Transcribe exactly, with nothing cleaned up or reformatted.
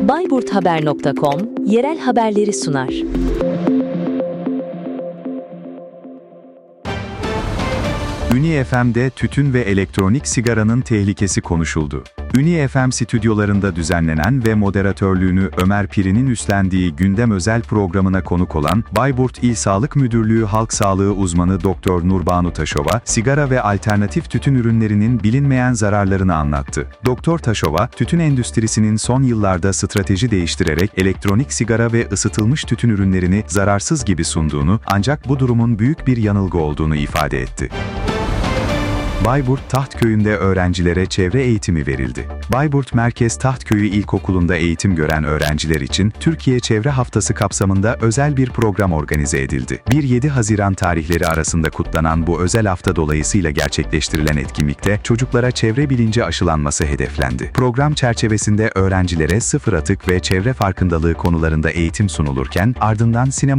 bayburthaber nokta com yerel haberleri sunar. Uni F M'de tütün ve elektronik sigaranın tehlikesi konuşuldu. Uni F M stüdyolarında düzenlenen ve moderatörlüğünü Ömer Piri'nin üstlendiği gündem özel programına konuk olan Bayburt İl Sağlık Müdürlüğü Halk Sağlığı uzmanı Doktor Nurbanu Taşova, sigara ve alternatif tütün ürünlerinin bilinmeyen zararlarını anlattı. Doktor Taşova, tütün endüstrisinin son yıllarda strateji değiştirerek elektronik sigara ve ısıtılmış tütün ürünlerini zararsız gibi sunduğunu, ancak bu durumun büyük bir yanılgı olduğunu ifade etti. Bayburt Tahtköy'ünde öğrencilere çevre eğitimi verildi. Bayburt Merkez Tahtköyü İlkokulu'nda eğitim gören öğrenciler için Türkiye Çevre Haftası kapsamında özel bir program organize edildi. bir yedi Haziran tarihleri arasında kutlanan bu özel hafta dolayısıyla gerçekleştirilen etkinlikte çocuklara çevre bilinci aşılanması hedeflendi. Program çerçevesinde öğrencilere sıfır atık ve çevre farkındalığı konularında eğitim sunulurken ardından sinema